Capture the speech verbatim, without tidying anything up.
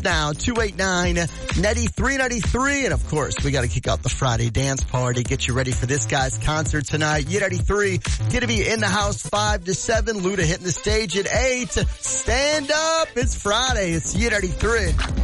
now, two eight nine, ninety-three ninety-three. And of course, we got to kick off the Friday dance party, get you ready for this guy's concert tonight. Year ninety-three, going to be in the house five to seven. Luda hitting the stage at eight. Stand up. It's Friday. It's Year ninety-three.